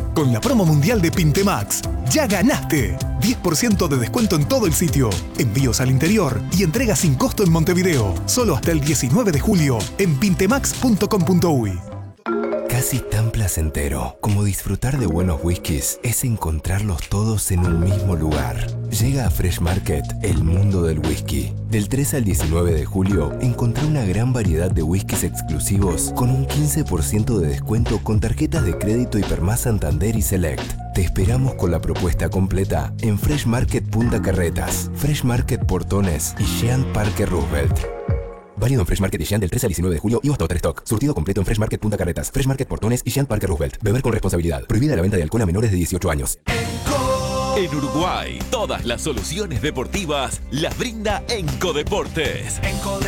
Con la promo mundial de Pintemax, ¡ya ganaste! 10% de descuento en todo el sitio, envíos al interior y entrega sin costo en Montevideo. Solo hasta el 19 de julio en pintemax.com.uy. Casi tan placentero como disfrutar de buenos whiskies es encontrarlos todos en un mismo lugar. Llega a Fresh Market el mundo del whisky. Del 3 al 19 de julio encontrá una gran variedad de whiskies exclusivos con un 15% de descuento con tarjetas de crédito Hipermás Santander y Select. Te esperamos con la propuesta completa en Fresh Market Punta Carretas, Fresh Market Portones y Jean Parque Roosevelt. Válido en Fresh Market y Jean del 13 al 19 de julio y hasta otro stock. Surtido completo en Fresh Market Punta Carretas, Fresh Market Portones y Jean Parque Roosevelt. Beber con responsabilidad. Prohibida la venta de alcohol a menores de 18 años. En Uruguay, todas las soluciones deportivas las brinda Enco Deportes.